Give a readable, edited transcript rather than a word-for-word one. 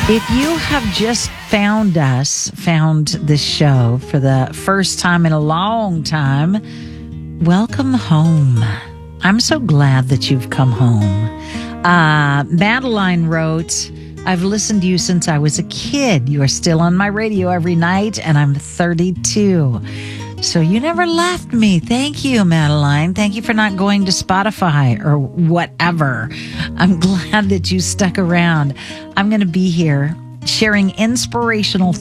If you have just found this show for the first time in a long time, welcome home. I'm so glad that you've come home. Madeline wrote, I've listened to you since I was a kid. You are still on my radio every night, and I'm 32. So you never left me. Thank you, Madeline. Thank you for not going to Spotify or whatever. I'm glad that you stuck around. I'm going to be here sharing inspirational